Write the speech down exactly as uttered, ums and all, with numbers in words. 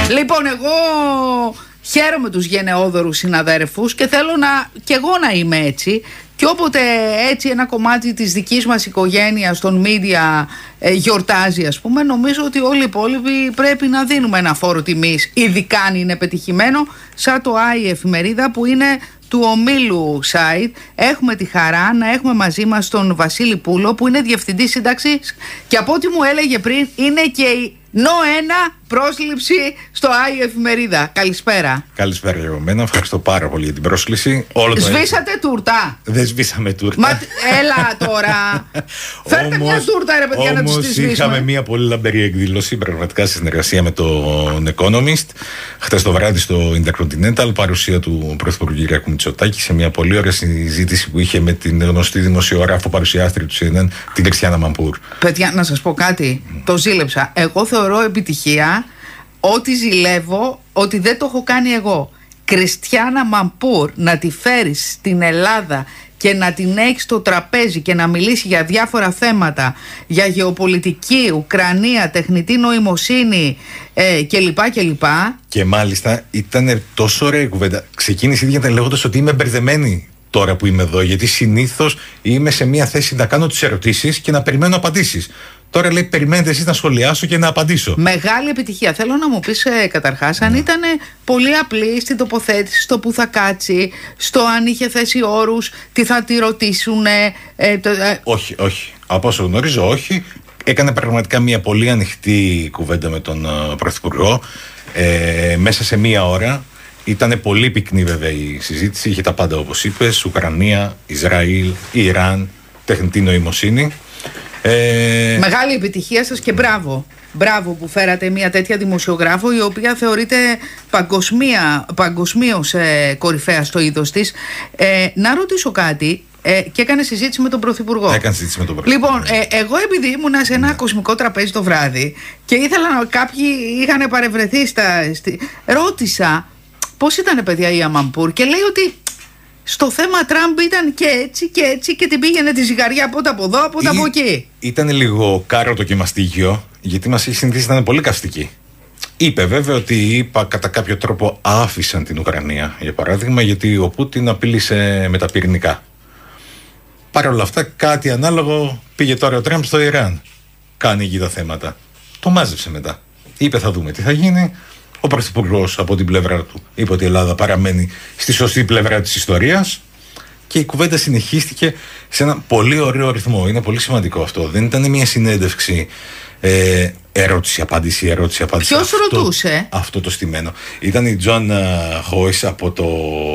Λοιπόν, εγώ χαίρομαι τους γενναιόδωρους συναδέρφους και θέλω να, και εγώ να είμαι έτσι. Και όποτε έτσι ένα κομμάτι της δικής μας οικογένειας των media ε, γιορτάζει, ας πούμε, νομίζω ότι όλοι οι υπόλοιποι πρέπει να δίνουμε ένα φόρο τιμής, ειδικά αν είναι πετυχημένο, σαν το Άι εφημερίδα που είναι του ομίλου site. Έχουμε τη χαρά να έχουμε μαζί μας τον Βασίλη Πούλο, που είναι διευθυντής σύνταξης και από ό,τι μου έλεγε πριν είναι και η νο ένα πρόσληψη στο Άι εφημερίδα. Καλησπέρα. Καλησπέρα για μένα. Ευχαριστώ πάρα πολύ για την πρόσκληση. Όλο το Σβήσατε έτσι. Τούρτα. Δεν σβήσαμε τούρτα. Μα έλα τώρα. Φέρτε όμως, μια τούρτα, ρε παιδιά, να τους τη σβήσουμε. Είχαμε μια πολύ λαμπερή εκδήλωση, πραγματικά στη συνεργασία με τον Economist. Χτες το βράδυ στο Intercontinental, παρουσία του Πρωθυπουργού κ. Μητσοτάκη, σε μια πολύ ωραία συζήτηση που είχε με την γνωστή δημοσιογράφο παρουσιάστρια του Σι Εν Εν, την Κριστιάνα Μαμπούρ. Παιδιά, να σας πω κάτι. Mm. Το ζήλεψα. Εγώ θεωρώ επιτυχία ότι ζηλεύω ότι δεν το έχω κάνει εγώ. Κριστιάνα Μαμπούρ να τη φέρεις στην Ελλάδα και να την έχεις στο τραπέζι και να μιλήσει για διάφορα θέματα, για γεωπολιτική, Ουκρανία, τεχνητή νοημοσύνη ε, κλπ. κλπ. Και μάλιστα ήταν τόσο ωραία κουβέντα. Ξεκίνησε ήδη λέγοντας ότι είμαι μπερδεμένη τώρα που είμαι εδώ, γιατί συνήθως είμαι σε μια θέση να κάνω τις ερωτήσεις και να περιμένω απαντήσεις. Τώρα λέει περιμένετε εσείς να σχολιάσω και να απαντήσω. Μεγάλη επιτυχία. Θέλω να μου πεις ε, καταρχάς αν ναι. ήταν πολύ απλή στην τοποθέτηση, στο που θα κάτσει, στο αν είχε θέσει όρους, τι θα τη ρωτήσουν. Ε, ε, το, ε. Όχι, όχι. Από όσο γνωρίζω, όχι. Έκανε πραγματικά μια πολύ ανοιχτή κουβέντα με τον uh, Πρωθυπουργό ε, μέσα σε μία ώρα. Ήταν πολύ πυκνή βέβαια η συζήτηση. Είχε τα πάντα όπως είπες. Ουκρανία, Ισραήλ, Ιράν, τεχνητή νοημοσύνη. Ε... Μεγάλη επιτυχία σας και μπράβο. Μπράβο που φέρατε μια τέτοια δημοσιογράφο, η οποία θεωρείται παγκοσμίως ε, κορυφαία στο είδος της. Ε, να ρωτήσω κάτι. Ε, και έκανε συζήτηση με τον Πρωθυπουργό. Έκανε συζήτηση με τον Πρωθυπουργό. Λοιπόν, ε, εγώ επειδή ήμουνα σε ένα ναι. κοσμικό τραπέζι το βράδυ και ήθελα να. Κάποιοι είχαν παρευρεθεί στα. Στη, ρώτησα πώς ήταν, παιδιά, η Μαμπούρ και λέει ότι στο θέμα Τραμπ ήταν και έτσι και έτσι και την πήγαινε τη ζυγαριά από εδώ από εδώ, από εδώ από εκεί. Ήταν λίγο κάρωτο και μαστίγιο, γιατί μας έχει συνηθίσει να είναι πολύ καυστική. Είπε βέβαια ότι είπα κατά κάποιο τρόπο άφησαν την Ουκρανία, για παράδειγμα, γιατί ο Πούτιν απείλησε με τα πυρηνικά. Παρ' όλα αυτά, κάτι ανάλογο πήγε τώρα ο Τραμπ στο Ιράν. Κάνει εκεί τα θέματα. Το μάζεψε μετά. Είπε θα δούμε τι θα γίνει. Ο Πρωθυπουργός από την πλευρά του είπε ότι η Ελλάδα παραμένει στη σωστή πλευρά της ιστορίας και η κουβέντα συνεχίστηκε σε ένα πολύ ωραίο ρυθμό. Είναι πολύ σημαντικό αυτό. Δεν ήταν μια συνέντευξη ε, ερώτηση, απάντηση, ερώτηση, απάντηση. Ποιος ρωτούσε? Αυτό το στημένο. Ήταν η Τζον Χόις από το